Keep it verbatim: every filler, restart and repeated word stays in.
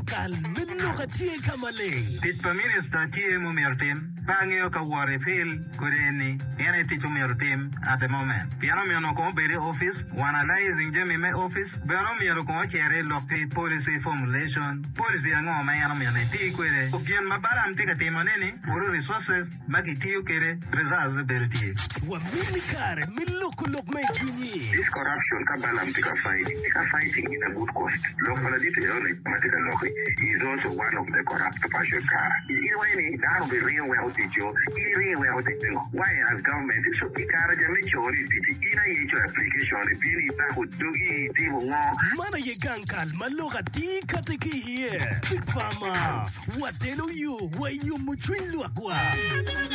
gankal minno katie kamale. Tit minister tie mumirtim pangyo ka ware fil kureni ene titu mirtim at the moment. Piano mi ono ko bere office analyzing jemi me office beno mi ono ko chere lopi policy formulation policy ngo ma yana mi ne ti kwere opien mabara mtika temaneni uru resources magiti ukere results berti. Wa mimi kare miloko lok me chunyi. This corruption kabala mtika fight ka fighting in a good cost. Local dito yo like matika loki is also one of the corrupt passion car. Either way that will be real well to you. Either way out the why as government so ikara jami chori titi ina yecho application bini ta hudugi tibo ngo. Mana ye gankal maloka ti katiki here. Speak farmer. What tell you why you muchwin luakwa.